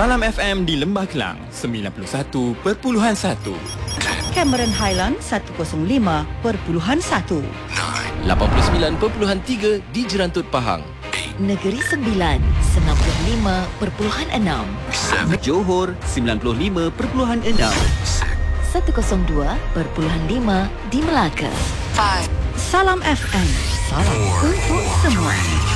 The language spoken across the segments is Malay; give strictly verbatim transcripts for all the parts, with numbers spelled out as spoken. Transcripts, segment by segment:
Salam F M di Lembah Kelang sembilan puluh satu perpuluhan satu. Cameron Highland seratus lima perpuluhan satu. lapan puluh sembilan perpuluhan tiga di Jerantut Pahang. Negeri Sembilan sembilan puluh lima perpuluhan enam. Johor sembilan puluh lima perpuluhan enam. seratus dua perpuluhan lima di Melaka. Salam F M. Salam untuk semua.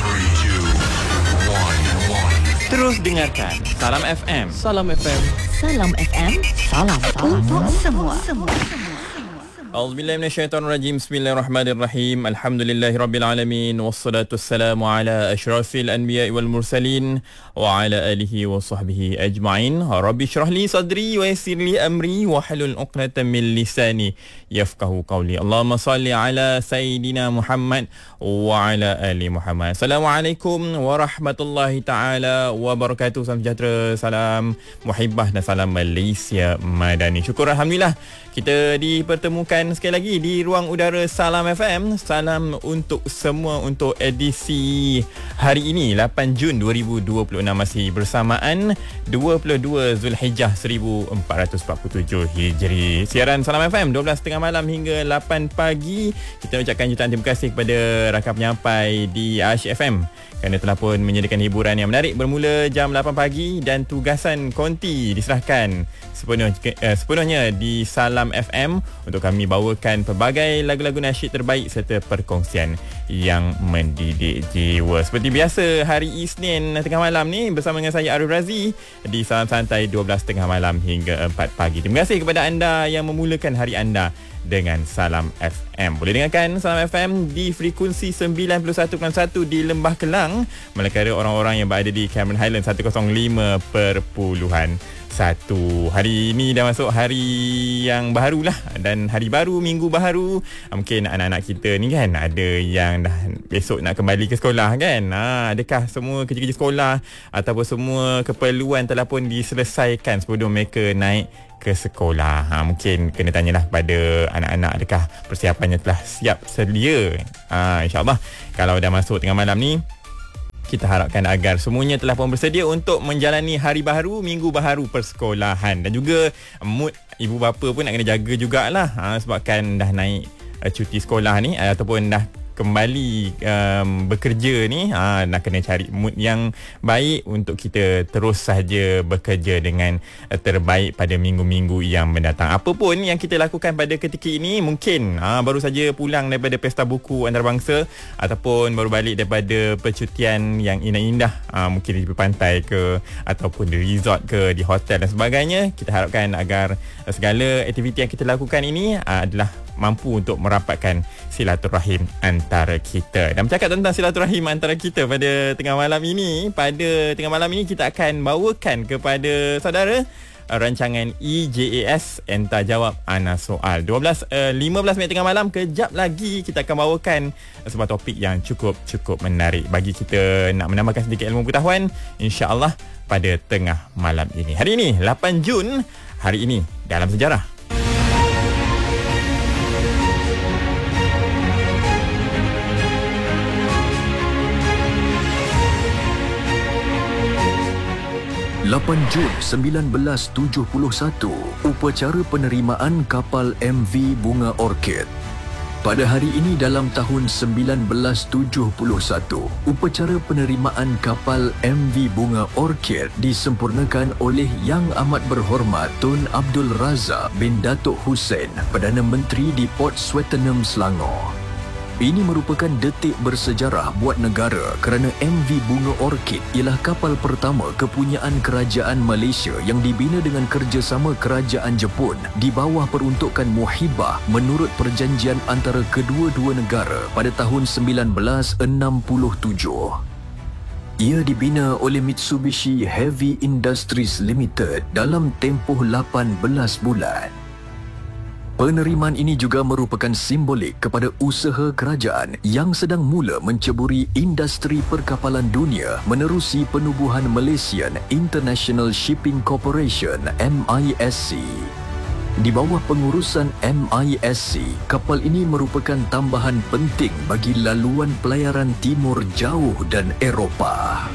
Terus dengarkan Salam F M. Salam F M. Salam F M. Salam, salam untuk semua. semua. A'udzubillahi minasyaitonirrajim. Bismillahirrahmanirrahim. Alhamdulillahirabbil alamin wassalatu wassalamu ala asyrafil anbiya'i wal mursalin wa ala alihi wa sahbihi ajma'in. Rabbi shrah li sadri wa yassir li amri wa hlul 'uqdatam min lisani yafqahu qawli. Allahumma salli ala sayidina Muhammad wa ala ali Muhammad. Assalamualaikum warahmatullahi taala wabarakatuh. Salam sejahtera, salam muhibbah dan salam Malaysia Madani. Syukur alhamdulillah kita dipertemukan sekali lagi di ruang udara Salam F M. Salam untuk semua untuk edisi hari ini lapan Jun dua ribu dua puluh enam, masih bersamaan dua puluh dua Zulhijjah seribu empat ratus empat puluh tujuh Hijri. Siaran Salam F M dua belas tiga puluh malam hingga lapan pagi. Kita ucapkan jutaan terima kasih kepada rakan penyampai di Ash F M kerana telah pun menyediakan hiburan yang menarik bermula jam lapan pagi dan tugasan konti diserahkan sepenuh, eh, sepenuhnya di Salam F M untuk kami bawakan pelbagai lagu-lagu nasyid terbaik serta perkongsian yang mendidik jiwa. Seperti biasa hari Isnin tengah malam ni bersama dengan saya Arif Razi di Salam Santai dua belas tiga puluh malam hingga empat pagi. Terima kasih kepada anda yang memulakan hari anda dengan Salam F M. Boleh dengarkan Salam F M di frekuensi sembilan puluh satu perpuluhan satu di Lembah Kelang, manakala orang-orang yang berada di Cameron Highland seratus lima perpuluhan satu. Hari ini dah masuk hari yang baru lah, dan hari baru, minggu baru. Mungkin anak-anak kita ni kan ada yang dah besok nak kembali ke sekolah kan. Ha, adakah semua kerja-kerja sekolah ataupun semua keperluan telah pun diselesaikan sebelum mereka naik ke sekolah? Ha, mungkin kena tanyalah pada anak-anak adakah persiapannya telah siap sedia. Ha, InsyaAllah kalau dah masuk tengah malam ni, kita harapkan agar semuanya telah pun bersedia untuk menjalani hari baru, minggu baru persekolahan. Dan juga mood ibu bapa pun nak kena jaga jugalah, ha, sebabkan dah naik uh, cuti sekolah ni ataupun dah kembali um, bekerja ni, ha, nak kena cari mood yang baik untuk kita terus sahaja bekerja dengan uh, terbaik pada minggu-minggu yang mendatang. Apa pun yang kita lakukan pada ketika ini, mungkin ha, baru saja pulang daripada pesta buku antarabangsa ataupun baru balik daripada percutian yang indah-indah, ha, mungkin di pantai ke ataupun di resort ke, di hotel dan sebagainya. Kita harapkan agar uh, segala aktiviti yang kita lakukan ini uh, adalah mampu untuk merapatkan silaturahim antara kita. Dan bercakap tentang silaturahim antara kita pada tengah malam ini, pada tengah malam ini kita akan bawakan kepada saudara rancangan E J A S Entah Jawab Ana Soal. dua belas lima belas minit tengah malam, kejap lagi kita akan bawakan sebuah topik yang cukup-cukup menarik bagi kita nak menambahkan sedikit ilmu pengetahuan, insya-Allah pada tengah malam ini. Hari ini lapan Jun, hari ini dalam sejarah. lapan Jun seribu sembilan ratus tujuh puluh satu, upacara penerimaan kapal M V Bunga Orchid. Pada hari ini dalam tahun seribu sembilan ratus tujuh puluh satu, upacara penerimaan kapal M V Bunga Orchid disempurnakan oleh Yang Amat Berhormat Tun Abdul Razak bin Datuk Hussein, Perdana Menteri di Port Swettenham, Selangor. Ini merupakan detik bersejarah buat negara kerana M V Bunga Orchid ialah kapal pertama kepunyaan kerajaan Malaysia yang dibina dengan kerjasama kerajaan Jepun di bawah peruntukan Muhibah menurut perjanjian antara kedua-dua negara pada tahun seribu sembilan ratus enam puluh tujuh. Ia dibina oleh Mitsubishi Heavy Industries Limited dalam tempoh lapan belas bulan. Penerimaan ini juga merupakan simbolik kepada usaha kerajaan yang sedang mula menceburi industri perkapalan dunia menerusi penubuhan Malaysian International Shipping Corporation M I S C. Di bawah pengurusan M I S C, kapal ini merupakan tambahan penting bagi laluan pelayaran timur jauh dan Eropah.